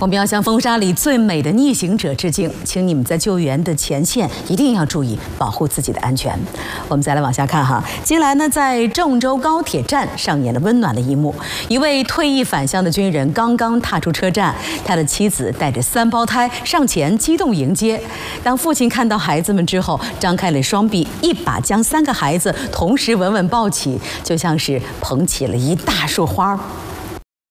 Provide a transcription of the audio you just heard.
我们要向风沙里最美的逆行者致敬，请你们在救援的前线一定要注意保护自己的安全。我们再来往下看哈，接下来呢，在郑州高铁站上演了温暖的一幕，一位退役返乡的军人刚刚踏出车站，他的妻子带着3胞胎上前激动迎接。当父亲看到孩子们之后，张开了双臂，一把将3个孩子同时稳稳抱起，就像是捧起了一大束花。